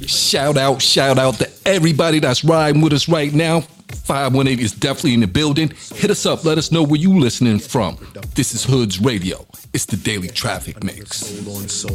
Shout out to everybody that's riding with us right now. 518 is definitely in the building. Hit us up. Let us know where you listening from. This is Hoods Radio. It's the Daily Traffic Mix. Soul on soul,